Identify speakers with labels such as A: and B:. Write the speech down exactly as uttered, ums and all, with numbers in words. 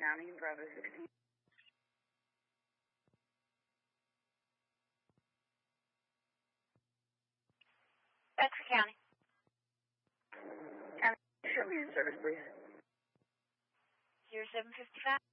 A: County, Bravo sixteen.
B: Bedford County.
A: County, show me in service, please.
B: zero seven five five.